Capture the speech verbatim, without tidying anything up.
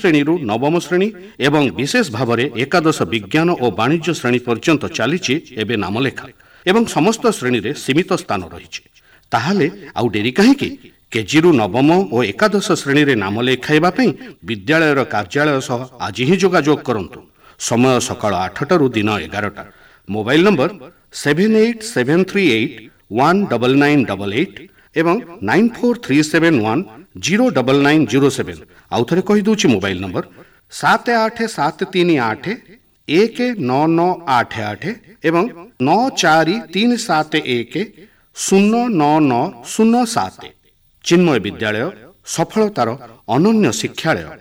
ଶ୍ରେଣୀରୁ ନବମ ଶ୍ରେଣୀ ଏବଂ ବିଶେଷ ଭାବରେ ଏକାଦଶ ବିଜ୍ଞାନ ଓ ବାଣିଜ୍ୟ ଶ୍ରେଣୀ ପର୍ଯ୍ୟନ୍ତ ଚାଲିଛି ଏବେ ନାମଲେଖା ଏବଂ ସମସ୍ତ ଶ୍ରେଣୀରେ ସୀମିତ ସ୍ଥାନ ରହିଛି। ତାହେଲେ ଆଉ ଡେରି କାହିଁକି? କେଜିରୁ ନବମ ଓ ଏକାଦଶ ଶ୍ରେଣୀରେ ନାମ ଲେଖାଇବା ପାଇଁ ବିଦ୍ୟାଳୟର କାର୍ଯ୍ୟାଳୟ ସହ ଆଜି ହିଁ ଯୋଗାଯୋଗ କରନ୍ତୁ। ସମୟ ସକାଳ ଆଠଟାରୁ ଦିନ ଏଗାରଟା। Mobile number seven eight seven three eight one double nine double eight ଏବଂ nine four three seven one zero double nine zero seven. ଆଉ ଥରେ କହିଦେଉଛି ମୋବାଇଲ ନମ୍ବର ସାତ ଆଠ ସାତ ତିନି ଆଠ ଏକ ନଅ ନଅ ଆଠ ଆଠ ଏବଂ ନଅ ଚାରି ତିନି ସାତ ଏକ ଶୂନ ନଅ ନଅ ଶୂନ ସାତ। ଚିନ୍ମୟ ବିଦ୍ୟାଳୟ ସଫଳତାର ଅନନ୍ୟ ଶିକ୍ଷାଳୟ।